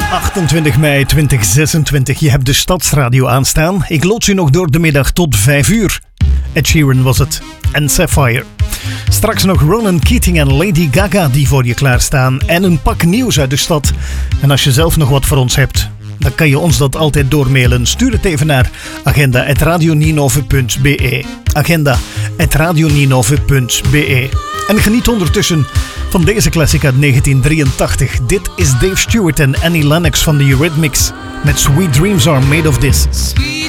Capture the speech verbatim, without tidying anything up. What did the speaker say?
achtentwintig mei tweeduizend zesentwintig, je hebt de Stadsradio aanstaan. Ik loods u nog door de middag tot vijf uur. Ed Sheeran was het. En Sapphire. Straks nog Ronan Keating en Lady Gaga die voor je klaarstaan. En een pak nieuws uit de stad. En als je zelf nog wat voor ons hebt, dan kan je ons dat altijd doormailen. Stuur het even naar agenda at radioninove punt be. agenda at radioninove punt be. En geniet ondertussen van deze classic uit negentien drieëntachtig. Dit is Dave Stewart en Annie Lennox van de Eurythmics met Sweet Dreams Are Made of This. Sweet